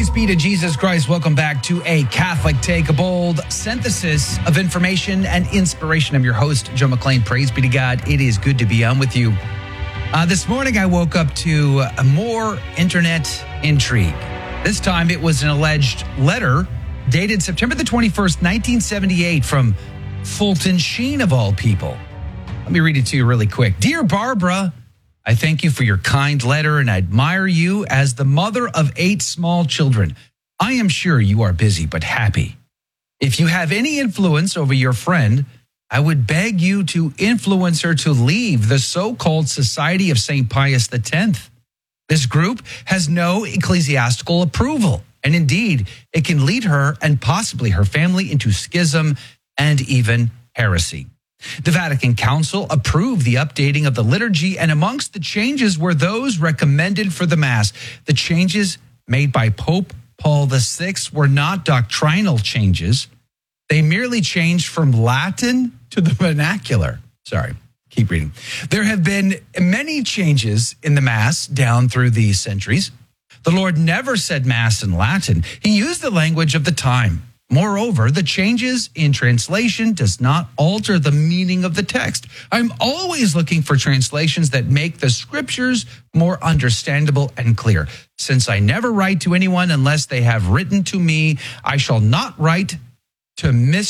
Praise be to Jesus Christ. Welcome back to A Catholic Take, a bold synthesis of information and inspiration. I'm your host, Joe McLean. Praise be to God. It is good to be on with you. This morning, I woke up to more internet intrigue. This time, it was an alleged letter dated September the 21st, 1978 from Fulton Sheen, of all people. Let me read it to you really quick. Dear Barbara, I thank you for your kind letter and I admire you as the mother of 8 small children. I am sure you are busy but happy. If you have any influence over your friend, I would beg you to influence her to leave the so-called Society of St. Pius X. This group has no ecclesiastical approval, and indeed, it can lead her and possibly her family into schism and even heresy. The Vatican Council approved the updating of the liturgy, and amongst the changes were those recommended for the Mass. The changes made by Pope Paul VI were not doctrinal changes. They merely changed from Latin to the vernacular. Sorry, keep reading. There have been many changes in the Mass down through the centuries. The Lord never said Mass in Latin. He used the language of the time. Moreover, the changes in translation does not alter the meaning of the text. I'm always looking for translations that make the scriptures more understandable and clear. Since I never write to anyone unless they have written to me, I shall not write to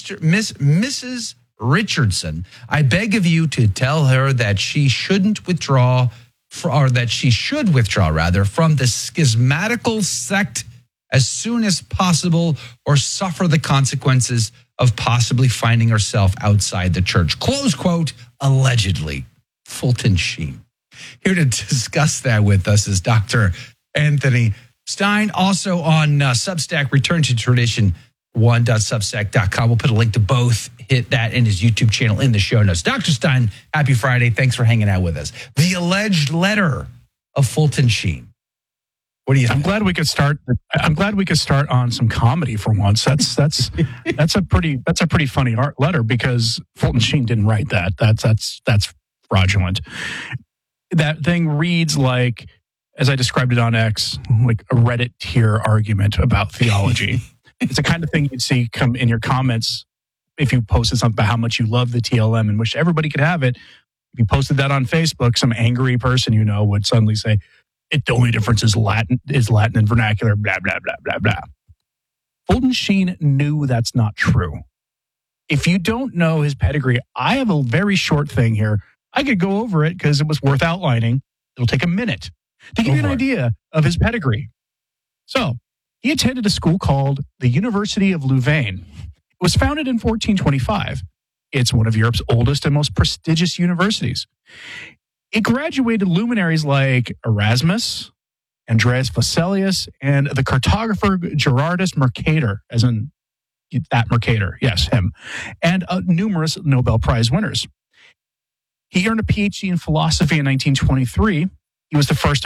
Mrs. Richardson. I beg of you to tell her that she shouldn't withdraw, or that she should withdraw rather, from the schismatical sect as soon as possible, or suffer the consequences of possibly finding herself outside the church. Close quote, allegedly. Fulton Sheen. Here to discuss that with us is Dr. Anthony Stine, also on Substack, Return to Tradition 1.substack.com. We'll put a link to both. Hit that in his YouTube channel in the show notes. Dr. Stine, happy Friday. Thanks for hanging out with us. The alleged letter of Fulton Sheen. What do you think? I'm glad we could start on some comedy for once. That's a pretty funny letter, because Fulton Sheen didn't write that. That's fraudulent. That thing reads like, as I described it on X, like a Reddit tier argument about theology. It's the kind of thing you'd see come in your comments if you posted something about how much you love the TLM and wish everybody could have it. If you posted that on Facebook, some angry person would suddenly say, the only difference is Latin and vernacular, blah, blah, blah, blah, blah. Fulton Sheen knew that's not true. If you don't know his pedigree, I have a very short thing here. I could go over it because it was worth outlining. It'll take a minute to give you an idea of his pedigree. So, he attended a school called the University of Louvain. It was founded in 1425. It's one of Europe's oldest and most prestigious universities. It graduated luminaries like Erasmus, Andreas Vesalius, and the cartographer Gerardus Mercator, as in that Mercator, yes, him, and numerous Nobel Prize winners. He earned a PhD in philosophy in 1923. He was the first